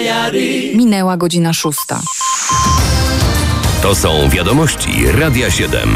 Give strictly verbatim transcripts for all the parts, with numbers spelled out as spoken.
Minęła godzina szósta. To są wiadomości Radia siedem.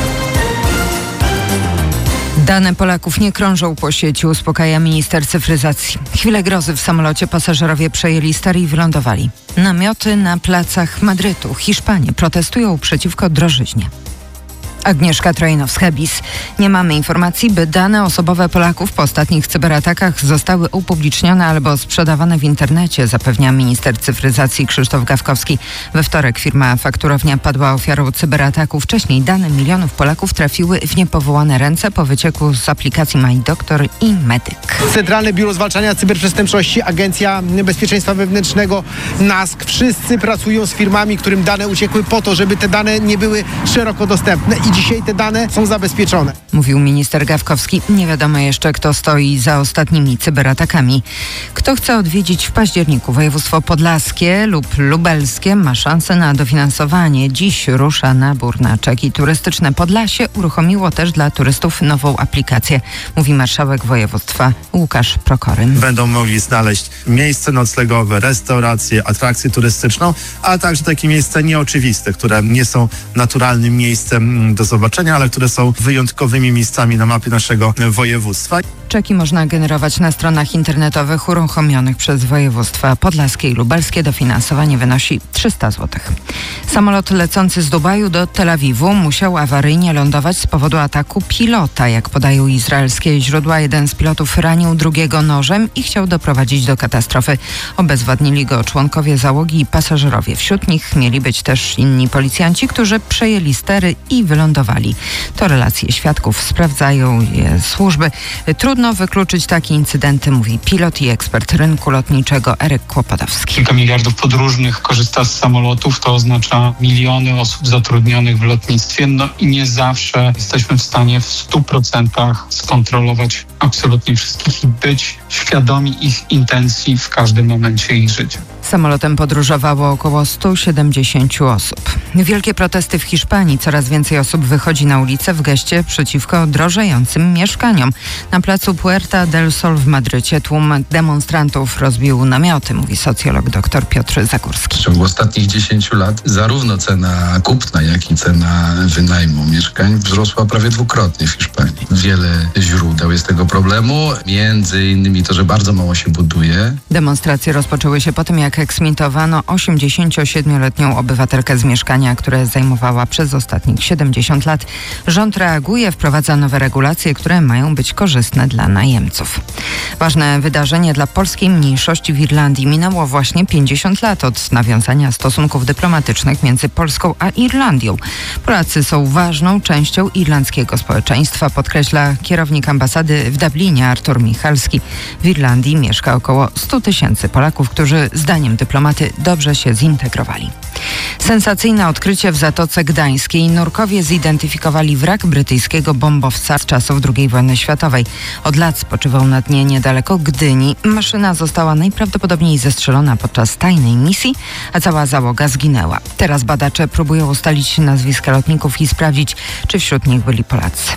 Dane Polaków nie krążą po sieci, uspokaja minister cyfryzacji. Chwilę grozy w samolocie pasażerowie przejęli stary i wylądowali. Namioty na placach Madrytu. Hiszpanie protestują przeciwko drożyźnie. Agnieszka Trojnowska-Bis. Nie mamy informacji, by dane osobowe Polaków po ostatnich cyberatakach zostały upublicznione albo sprzedawane w internecie, zapewnia minister cyfryzacji Krzysztof Gawkowski. We wtorek firma fakturownia padła ofiarą cyberataku. Wcześniej dane milionów Polaków trafiły w niepowołane ręce po wycieku z aplikacji MyDoktor i Medyk. Centralne Biuro Zwalczania Cyberprzestępczości, Agencja Bezpieczeństwa Wewnętrznego, NASK. Wszyscy pracują z firmami, którym dane uciekły po to, żeby te dane nie były szeroko dostępne. I dzisiaj te dane są zabezpieczone. Mówił minister Gawkowski. Nie wiadomo jeszcze, kto stoi za ostatnimi cyberatakami. Kto chce odwiedzić w październiku województwo podlaskie lub lubelskie, ma szansę na dofinansowanie. Dziś rusza nabór na czeki turystyczne. Podlasie uruchomiło też dla turystów nową aplikację, mówi marszałek województwa Łukasz Prokorym. Będą mogli znaleźć miejsce noclegowe, restauracje, atrakcję turystyczną, a także takie miejsca nieoczywiste, które nie są naturalnym miejscem do zobaczenia, ale które są wyjątkowymi miejscami na mapie naszego województwa. Czeki można generować na stronach internetowych uruchomionych przez województwa podlaskie i lubelskie. Dofinansowanie wynosi trzysta złotych. Samolot lecący z Dubaju do Tel Awiwu musiał awaryjnie lądować z powodu ataku pilota. Jak podają izraelskie źródła, jeden z pilotów ranił drugiego nożem i chciał doprowadzić do katastrofy. Obezwładnili go członkowie załogi i pasażerowie. Wśród nich mieli być też inni policjanci, którzy przejęli stery i wylądowali. To relacje świadków, sprawdzają je służby. Trudno wykluczyć takie incydenty, mówi pilot i ekspert rynku lotniczego Eryk Kłopotowski. Kilka miliardów podróżnych korzysta z samolotów, to oznacza miliony osób zatrudnionych w lotnictwie, no i nie zawsze jesteśmy w stanie w stu procentach skontrolować absolutnie wszystkich i być świadomi ich intencji w każdym momencie ich życia. Samolotem podróżowało około stu siedemdziesięciu osób. Wielkie protesty w Hiszpanii. Coraz więcej osób wychodzi na ulicę w geście przeciwko drożejącym mieszkaniom. Na placu Puerta del Sol w Madrycie tłum demonstrantów rozbił namioty, mówi socjolog dr Piotr Zagórski. W ciągu ostatnich dziesięciu lat zarówno cena kupna, jak i cena wynajmu mieszkań wzrosła prawie dwukrotnie w Hiszpanii. Wiele źródeł jest tego problemu, między innymi to, że bardzo mało się buduje. Demonstracje rozpoczęły się po tym, jak eksmitowano osiemdziesięciosiedmioletnią obywatelkę z mieszkania, które zajmowała przez ostatnich siedemdziesiąt lat. Rząd reaguje, wprowadza nowe regulacje, które mają być korzystne dla najemców. Ważne wydarzenie dla polskiej mniejszości w Irlandii. Minęło właśnie pięćdziesiąt lat od nawiązania stosunków dyplomatycznych między Polską a Irlandią. Polacy są ważną częścią irlandzkiego społeczeństwa, podkreśla kierownik ambasady w Dublinie Artur Michalski. W Irlandii mieszka około stu tysięcy Polaków, którzy zdaniem dyplomaty dobrze się zintegrowali. Sensacyjne odkrycie w Zatoce Gdańskiej. Nurkowie zidentyfikowali wrak brytyjskiego bombowca z czasów drugiej wojny światowej. Od lat spoczywał na dnie niedaleko Gdyni. Maszyna została najprawdopodobniej zestrzelona podczas tajnej misji, a cała załoga zginęła. Teraz badacze próbują ustalić nazwiska lotników i sprawdzić, czy wśród nich byli Polacy.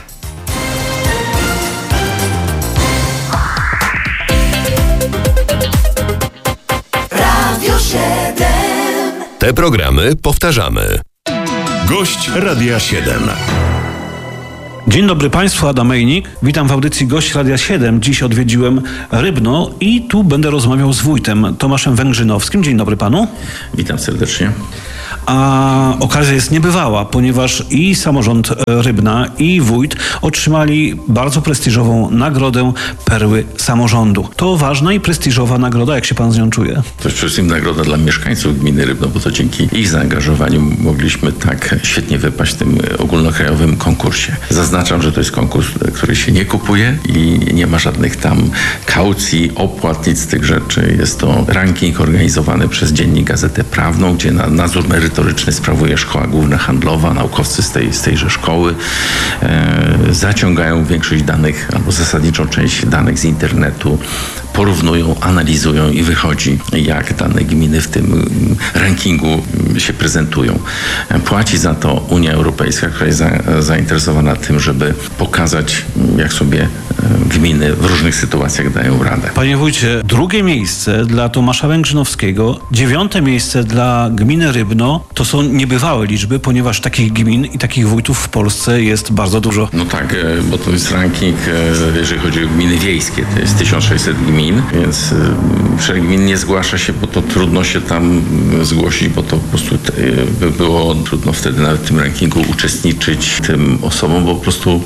Te programy powtarzamy. Gość Radia siedem. Dzień dobry Państwu, Adam Mejnik. Witam w audycji Gość Radia siedem. Dziś odwiedziłem Rybno i tu będę rozmawiał z wójtem Tomaszem Węgrzynowskim. Dzień dobry Panu. Witam serdecznie. A okazja jest niebywała, ponieważ i samorząd Rybna, i wójt otrzymali bardzo prestiżową nagrodę Perły Samorządu. To ważna i prestiżowa nagroda. Jak się Pan z nią czuje? To jest przede wszystkim nagroda dla mieszkańców gminy Rybno, bo to dzięki ich zaangażowaniu mogliśmy tak świetnie wypaść w tym ogólnokrajowym konkursie. Zaznaczam, że to jest konkurs, który się nie kupuje i nie ma żadnych tam kaucji, opłat, nic z tych rzeczy. Jest to ranking organizowany przez Dziennik Gazetę Prawną, gdzie na nadzór merytoryczny sprawuje Szkoła Główna Handlowa. Naukowcy z, tej, z tejże szkoły e, zaciągają większość danych albo zasadniczą część danych z internetu, porównują, analizują i wychodzi, jak dane gminy w tym rankingu się prezentują. Płaci za to Unia Europejska, która jest za, zainteresowana tym, żeby pokazać, jak sobie gminy w różnych sytuacjach dają radę. Panie wójcie, drugie miejsce dla Tomasza Węgrzynowskiego, dziewiąte miejsce dla gminy Rybno. To są niebywałe liczby, ponieważ takich gmin i takich wójtów w Polsce jest bardzo dużo. No tak, bo to jest ranking, jeżeli chodzi o gminy wiejskie, to jest tysiąc sześćset gmin, więc szereg gmin nie zgłasza się, bo to trudno się tam zgłosić, bo to po prostu by było trudno wtedy nawet w tym rankingu uczestniczyć tym osobom, bo po prostu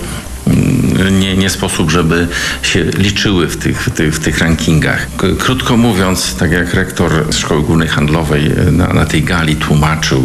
Nie, nie sposób, żeby się liczyły w tych, w tych, w tych rankingach. Krótko mówiąc, tak jak rektor Szkoły Głównej Handlowej na, na tej gali tłumaczył,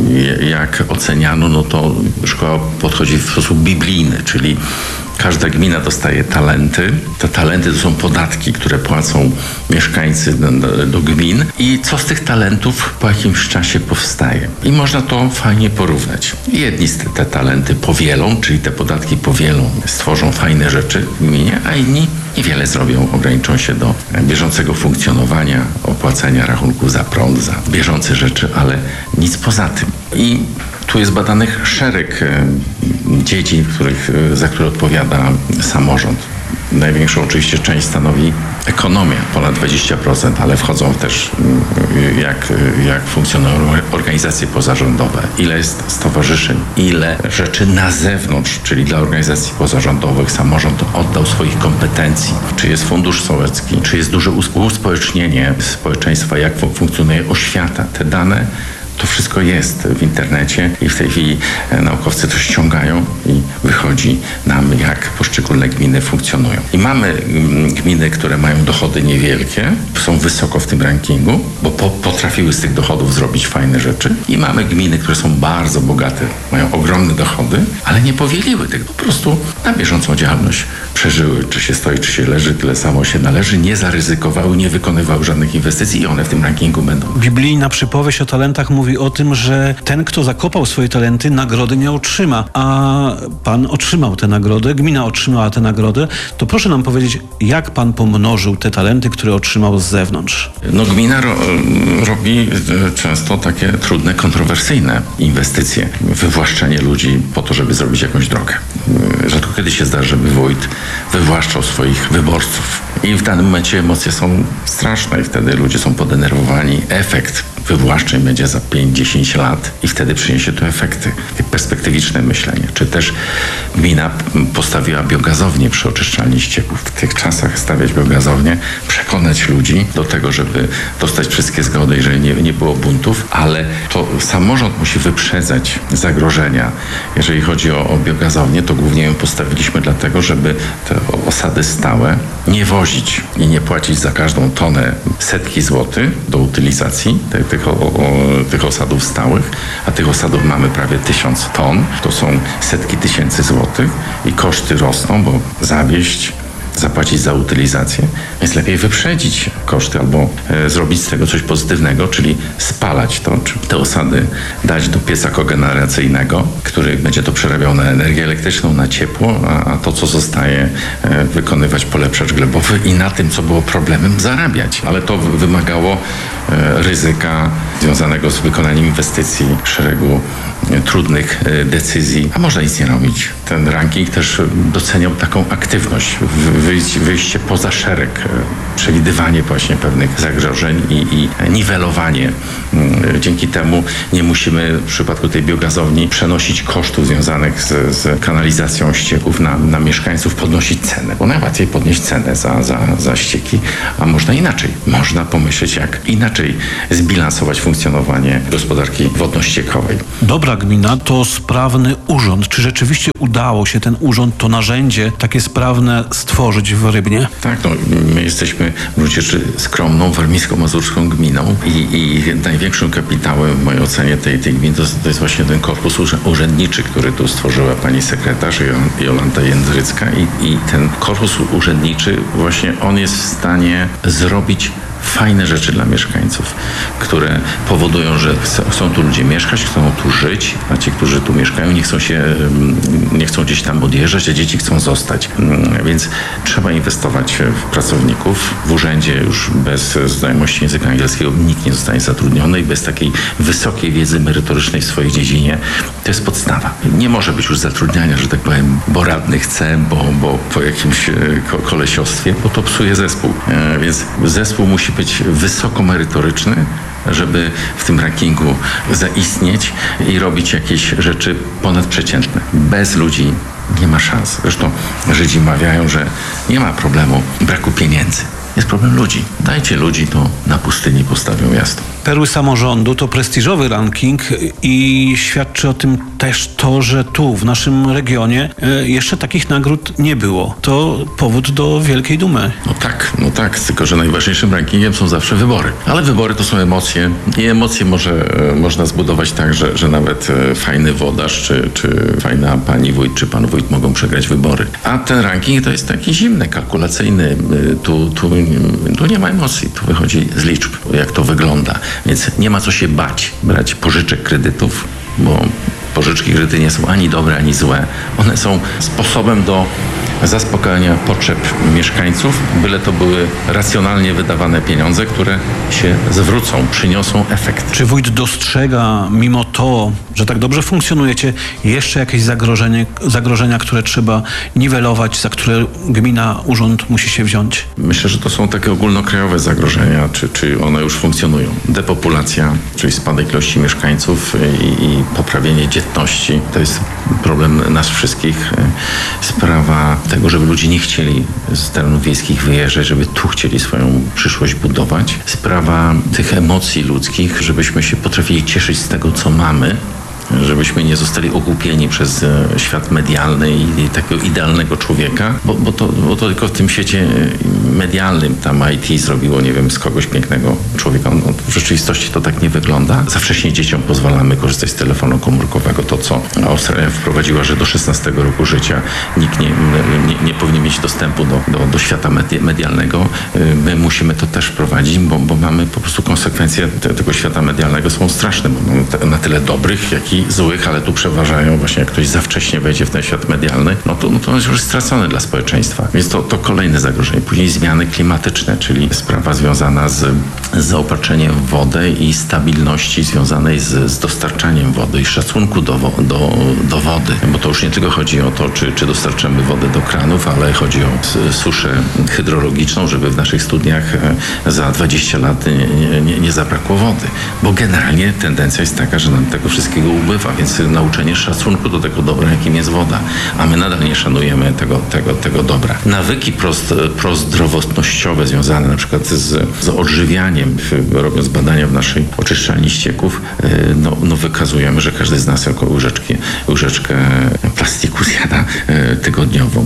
jak oceniano, no to szkoła podchodzi w sposób biblijny, czyli każda gmina dostaje talenty. Te talenty to są podatki, które płacą mieszkańcy do, do gmin. I co z tych talentów po jakimś czasie powstaje? I można to fajnie porównać. Jedni te talenty powielą, czyli te podatki powielą, stworzą fajne rzeczy w gminie, a inni niewiele zrobią, ograniczą się do bieżącego funkcjonowania, opłacania rachunków za prąd, za bieżące rzeczy, ale nic poza tym. I tu jest badanych szereg dziedzin, których, za które odpowiada samorząd. Największą oczywiście część stanowi ekonomia, ponad dwadzieścia procent, ale wchodzą też jak, jak funkcjonują organizacje pozarządowe, ile jest stowarzyszeń, ile rzeczy na zewnątrz, czyli dla organizacji pozarządowych samorząd oddał swoich kompetencji, czy jest fundusz sołecki, czy jest duże uspołecznienie społeczeństwa, jak funkcjonuje oświata. Te dane to wszystko jest w internecie i w tej chwili naukowcy to ściągają i wychodzi nam, jak poszczególne gminy funkcjonują. I mamy gminy, które mają dochody niewielkie, są wysoko w tym rankingu, bo po, potrafiły z tych dochodów zrobić fajne rzeczy. I mamy gminy, które są bardzo bogate, mają ogromne dochody, ale nie powieliły tego. Po prostu na bieżącą działalność przeżyły, czy się stoi, czy się leży, tyle samo się należy, nie zaryzykowały, nie wykonywały żadnych inwestycji i one w tym rankingu będą. Biblijna przypowieść o talentach mówi o tym, że ten, kto zakopał swoje talenty, nagrody nie otrzyma, a pan otrzymał tę nagrodę, gmina otrzymała tę nagrodę. To proszę nam powiedzieć, jak pan pomnożył te talenty, które otrzymał z zewnątrz? No gmina ro, robi często takie trudne, kontrowersyjne inwestycje. Wywłaszczenie ludzi po to, żeby zrobić jakąś drogę. Rzadko kiedy się zdarza, żeby wójt wywłaszczał swoich wyborców. I w danym momencie emocje są straszne i wtedy ludzie są podenerwowani. Efekt wywłaszczeń będzie za pięć dziesięć lat i wtedy przyniesie to efekty. Perspektywiczne myślenie. Czy też gmina postawiła biogazownię przy oczyszczalni ścieków. W tych czasach stawiać biogazownię, przekonać ludzi do tego, żeby dostać wszystkie zgody, jeżeli nie, nie było buntów, ale to samorząd musi wyprzedzać zagrożenia. Jeżeli chodzi o, o biogazownię, to głównie ją postawiliśmy dlatego, żeby te osady stałe nie wozić i nie płacić za każdą tonę setki złotych do utylizacji tych, tych, o, o, tych osadów stałych, a tych osadów mamy prawie tysiąc ton. To są setki tysięcy złotych i koszty rosną, bo zawieść, zapłacić za utylizację, więc lepiej wyprzedzić koszty albo e, zrobić z tego coś pozytywnego, czyli spalać to, czy te osady dać do pieca kogeneracyjnego, który będzie to przerabiał na energię elektryczną, na ciepło, a, a to, co zostaje, e, wykonywać polepszacz glebowy i na tym, co było problemem, zarabiać. Ale to w- wymagało e, ryzyka związanego z wykonaniem inwestycji, szeregu e, trudnych e, decyzji, a można nic nie robić. Ten ranking też doceniał taką aktywność, w, wyjście, wyjście poza szereg, przewidywanie właśnie pewnych zagrożeń i, i niwelowanie. Dzięki temu nie musimy w przypadku tej biogazowni przenosić kosztów związanych z, z kanalizacją ścieków na, na mieszkańców, podnosić cenę, bo najłatwiej podnieść cenę za, za, za ścieki, a można inaczej. Można pomyśleć, jak inaczej zbilansować funkcjonowanie gospodarki wodno-ściekowej. Dobra gmina to sprawny urząd. Czy rzeczywiście udało się ten urząd, to narzędzie takie sprawne stworzyć w Rybnie? Tak, no, my jesteśmy w gruncie rzeczy skromną warmińsko-mazurską gminą i, i największym kapitałem w mojej ocenie tej, tej gminy to, to jest właśnie ten korpus urzędniczy, który tu stworzyła pani sekretarz Jolanta Jędrycka i, i ten korpus urzędniczy właśnie on jest w stanie zrobić fajne rzeczy dla mieszkańców, które powodują, że chcą tu ludzie mieszkać, chcą tu żyć, a ci, którzy tu mieszkają, nie chcą się, nie chcą gdzieś tam odjeżdżać, a dzieci chcą zostać. Więc trzeba inwestować w pracowników. W urzędzie już bez znajomości języka angielskiego nikt nie zostanie zatrudniony i bez takiej wysokiej wiedzy merytorycznej w swojej dziedzinie to jest podstawa. Nie może być już zatrudniania, że tak powiem, bo radny chce, bo, bo po jakimś ko- kolesiostwie, bo to psuje zespół. E, więc zespół musi być wysoko merytoryczny, żeby w tym rankingu zaistnieć i robić jakieś rzeczy ponadprzeciętne. Bez ludzi nie ma szans. Zresztą Żydzi mawiają, że nie ma problemu braku pieniędzy. Jest problem ludzi. Dajcie ludzi, to na pustyni postawią miasto. Perły samorządu to prestiżowy ranking i świadczy o tym też to, że tu w naszym regionie jeszcze takich nagród nie było. To powód do wielkiej dumy. No tak, no tak, tylko że najważniejszym rankingiem są zawsze wybory. Ale wybory to są emocje i emocje może, można zbudować tak, że, że nawet fajny włodarz, czy, czy fajna pani wójt, czy pan wójt mogą przegrać wybory. A ten ranking to jest taki zimny, kalkulacyjny. Tu, tu, tu nie ma emocji, tu wychodzi z liczb, jak to wygląda. Więc nie ma co się bać, brać pożyczek, kredytów, bo pożyczki, kredyty nie są ani dobre, ani złe. One są sposobem do zaspokajania potrzeb mieszkańców, byle to były racjonalnie wydawane pieniądze, które się zwrócą, przyniosą efekt. Czy wójt dostrzega, mimo to, że tak dobrze funkcjonujecie, jeszcze jakieś zagrożenie, zagrożenia, które trzeba niwelować, za które gmina, urząd musi się wziąć? Myślę, że to są takie ogólnokrajowe zagrożenia, czy, czy one już funkcjonują. Depopulacja, czyli spadek ilości mieszkańców i, i poprawienie dzietności. To jest problem nas wszystkich. Sprawa tego, żeby ludzie nie chcieli z terenów wiejskich wyjeżdżać, żeby tu chcieli swoją przyszłość budować. Sprawa tych emocji ludzkich, żebyśmy się potrafili cieszyć z tego, co mamy, żebyśmy nie zostali okupieni przez świat medialny i takiego idealnego człowieka, bo, bo, to, bo to tylko w tym świecie medialnym tam I T zrobiło, nie wiem, z kogoś pięknego człowieka. No, w rzeczywistości to tak nie wygląda. Za wcześnie dzieciom pozwalamy korzystać z telefonu komórkowego. To, co Australia wprowadziła, że do szesnastego roku życia nikt nie, nie, nie powinien mieć dostępu do, do, do świata medi- medialnego. My musimy to też wprowadzić, bo, bo mamy po prostu konsekwencje te, tego świata medialnego są straszne, bo mamy te, na tyle dobrych, jak i złych, ale tu przeważają właśnie, jak ktoś za wcześnie wejdzie w ten świat medialny, no to, no to jest już stracony dla społeczeństwa. Więc to, to kolejne zagrożenie. Później zmiany klimatyczne, czyli sprawa związana z, z zaopatrzeniem w wodę i stabilności związanej z, z dostarczaniem wody i szacunku do, do, do wody. Bo to już nie tylko chodzi o to, czy, czy dostarczamy wodę do kranów, ale chodzi o suszę hydrologiczną, żeby w naszych studniach za dwadzieścia lat nie, nie, nie zabrakło wody. Bo generalnie tendencja jest taka, że nam tego wszystkiego ubywa, więc nauczenie szacunku do tego dobra, jakim jest woda, a my nadal nie szanujemy tego, tego, tego dobra. Nawyki prost, prozdrowotnościowe związane na przykład z, z odżywianiem, robiąc badania w naszej oczyszczalni ścieków, no, no wykazujemy, że każdy z nas jako łyżeczkę, łyżeczkę plastiku zjada tygodniowo.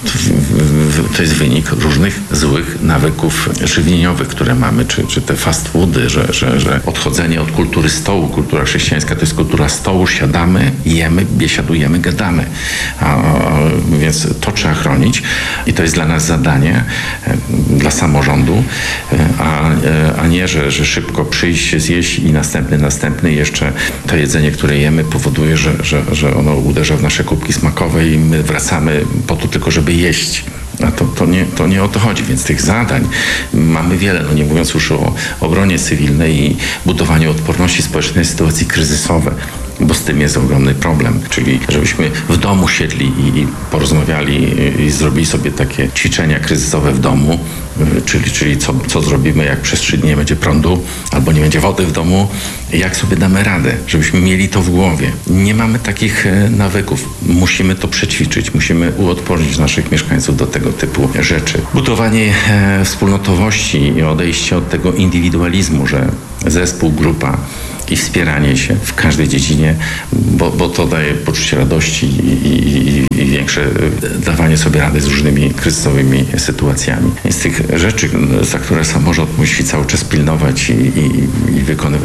To jest wynik różnych złych nawyków żywieniowych, które mamy, czy, czy te fast foody, że, że, że odchodzenie od kultury stołu, kultura chrześcijańska to jest kultura stołu, siadamy, jemy, biesiadujemy, gadamy. A, a, więc to trzeba chronić i to jest dla nas zadanie, dla samorządu, a, a nie, że, że szybko przyjść, zjeść i następny, następny jeszcze to jedzenie, które jemy powoduje, że, że, że ono uderza w nasze kubki smakowe i my wracamy po to tylko, żeby jeść. A to, to, nie, to nie o to chodzi, więc tych zadań mamy wiele, no nie mówiąc już o obronie cywilnej i budowaniu odporności społecznej w sytuacji kryzysowej, bo z tym jest ogromny problem, czyli żebyśmy w domu siedli i, i porozmawiali i, i zrobili sobie takie ćwiczenia kryzysowe w domu, czyli, czyli co, co zrobimy, jak przez trzy dni nie będzie prądu albo nie będzie wody w domu, jak sobie damy radę, żebyśmy mieli to w głowie. Nie mamy takich nawyków, musimy to przećwiczyć, musimy uodpornić naszych mieszkańców do tego typu rzeczy. Budowanie e, wspólnotowości i odejście od tego indywidualizmu, że zespół, grupa i wspieranie się w każdej dziedzinie, bo, bo to daje poczucie radości i, i, i większe dawanie sobie rady z różnymi kryzysowymi sytuacjami. Jest tych rzeczy, za które samorząd musi cały czas pilnować i, i, i wykonywać